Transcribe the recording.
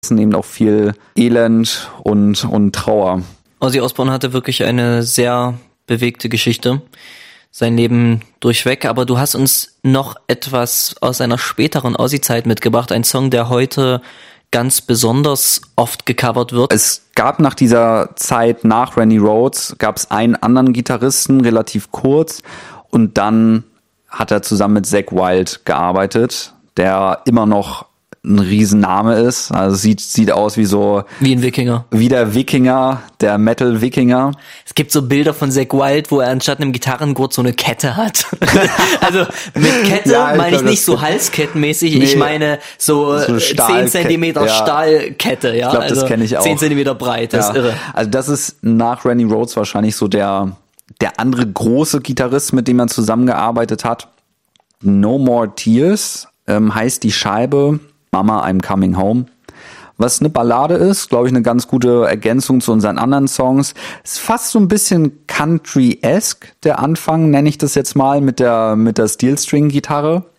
eben auch viel Elend und Trauer. Ozzy Osbourne hatte wirklich eine sehr bewegte Geschichte, sein Leben durchweg, aber du hast uns noch etwas aus seiner späteren Ozzy-Zeit mitgebracht, ein Song, der heute ganz besonders oft gecovert wird. Es gab nach dieser Zeit, nach Randy Rhoads, gab es einen anderen Gitarristen, relativ kurz, und dann hat er zusammen mit Zakk Wylde gearbeitet, der immer noch ein Riesenname ist. Also sieht aus wie ein Wikinger. Wie der Wikinger, der Metal-Wikinger. Es gibt so Bilder von Zakk Wylde, wo er anstatt einem Gitarrengurt so eine Kette hat. Also mit Kette meine ich nicht so halskettenmäßig, ich meine so 10 Zentimeter Stahlkette. Ja? Ich glaube, das kenne ich auch. 10 Zentimeter breit, das ist irre. Also das ist nach Randy Rhoads wahrscheinlich so der andere große Gitarrist, mit dem er zusammengearbeitet hat. No More Tears heißt die Scheibe. Mama, I'm Coming Home. Was eine Ballade ist, glaube ich, eine ganz gute Ergänzung zu unseren anderen Songs. Ist fast so ein bisschen Country-esque, der Anfang, nenne ich das jetzt mal, mit der Steel-String-Gitarre.